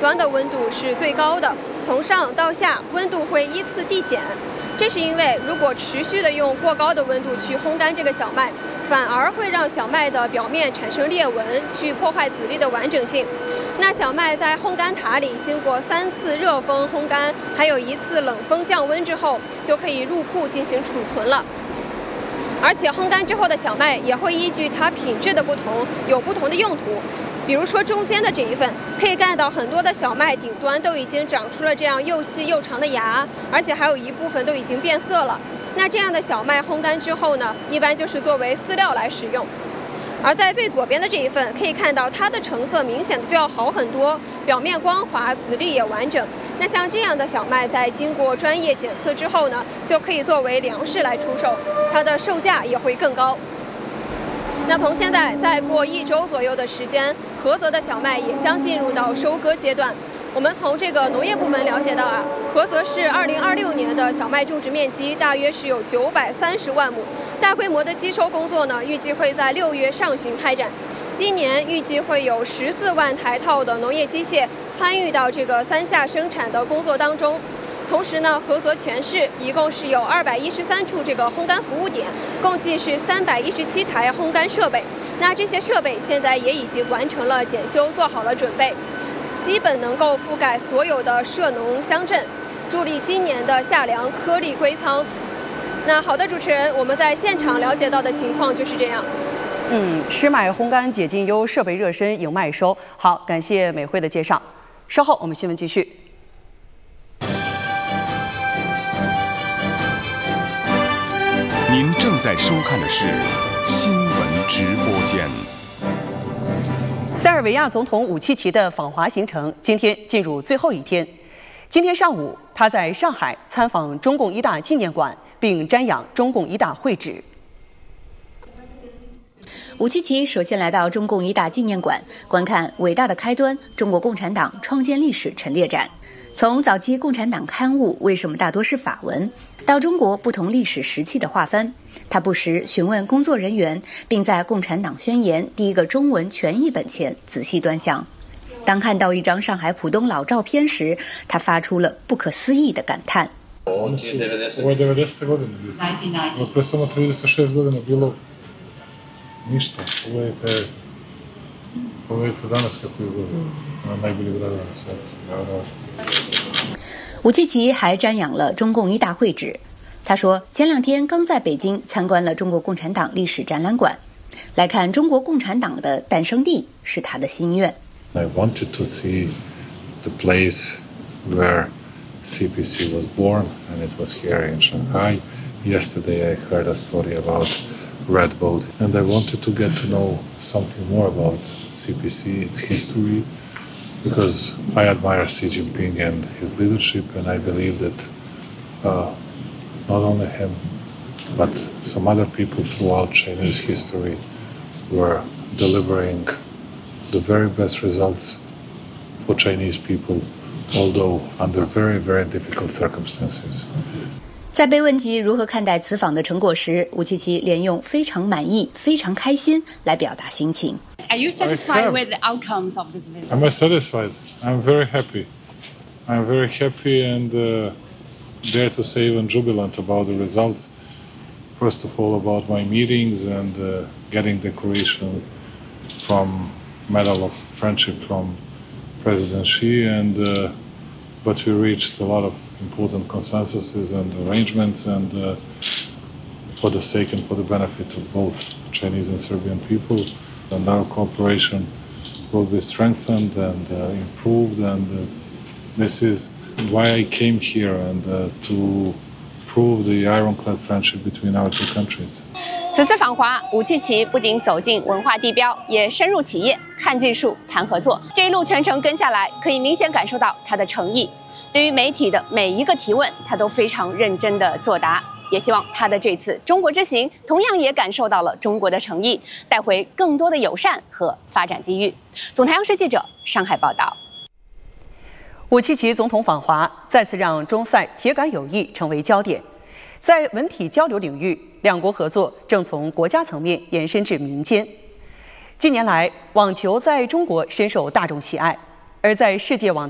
端的温度是最高的，从上到下温度会依次递减。这是因为如果持续的用过高的温度去烘干这个小麦，反而会让小麦的表面产生裂纹，去破坏籽粒的完整性。那小麦在烘干塔里经过3次热风烘干，还有1次冷风降温之后，就可以入库进行储存了。而且烘干之后的小麦也会依据它品质的不同，有不同的用途。比如说中间的这一份，可以看到很多的小麦顶端都已经长出了这样又细又长的芽，而且还有一部分都已经变色了。那这样的小麦烘干之后呢，一般就是作为饲料来使用。而在最左边的这一份，可以看到它的成色明显的就要好很多，表面光滑，籽粒也完整。那像这样的小麦，在经过专业检测之后呢，就可以作为粮食来出售，它的售价也会更高。那从现在再过1周左右的时间，菏泽的小麦也将进入到收割阶段。我们从这个农业部门了解到啊，菏泽市2026年的小麦种植面积大约是有930万亩，大规模的机收工作呢，预计会在6月上旬开展。今年预计会有14万台套的农业机械参与到这个3下生产的工作当中。同时呢，菏泽全市一共是有213处这个烘干服务点，共计是317台烘干设备。那这些设备现在也已经完成了检修，做好了准备，基本能够覆盖所有的涉农乡镇，助力今年的夏粮颗粒归仓。那好的，主持人，我们在现场了解到的情况就是这样。 湿麦烘干解禁优，设备热身迎麦收。好，感谢美惠的介绍。稍后我们新闻继续。 您正在收看的是新闻直播间。 塞尔维亚总统武契奇的访华行程今天进入最后一天。今天上午，他在上海参访中共一大纪念馆，并瞻仰中共一大会址。 武契奇首先来到中共一大纪念馆，观看伟大的开端——中国共产党创建历史陈列展。从早期共产党刊物为什么大多是法文，到中国不同历史时期的划分，他不时询问工作人员，并在《共产党宣言》第一个中文全译本前仔细端详。当看到一张上海浦东老照片时，他发出了不可思议的感叹。武契奇还瞻仰了中共一大会址。他说，前2天刚在北京参观了中国共产党历史展览馆，来看中国共产党的诞生地是他的心愿。 I wanted to see the place where CPC was born, and it was here in Shanghai. Yesterday I heard a story about Red Boat, and I wanted to get to know something more about CPC, its history, because I admire Xi Jinping and his leadership, and I believe that not only him, but some other people throughout Chinese history were delivering the very best results for Chinese people, although under very, very difficult circumstances. 在被问及如何看待此访的成果时，武契奇连用非常满意、非常开心来表达心情。 Are you satisfied with the outcomes of this visit? Am I satisfied? I'm very happy. I'm very happy and dare to say even jubilant about the results. First of all, about my meetings and getting decoration from Medal of Friendship from President Xi, and but we reached a lot of important consensuses and arrangements, and for the sake and for the benefit of both Chinese and Serbian people, and our cooperation will be strengthened and improved, and this is why I came here, and to prove the ironclad friendship between our two countries. 此次访华，武契奇不仅走进文化地标，也深入企业，看技术，谈合作。这一路全程跟下来，可以明显感受到他的诚意。对于媒体的每一个提问，他都非常认真地作答。也希望他的这次中国之行，同样也感受到了中国的诚意，带回更多的友善和发展机遇。总台央视记者上海报道。 武契奇总统访华，再次让中塞铁杆友谊成为焦点。在文体交流领域，两国合作正从国家层面延伸至民间。近年来，网球在中国深受大众喜爱，而在世界网坛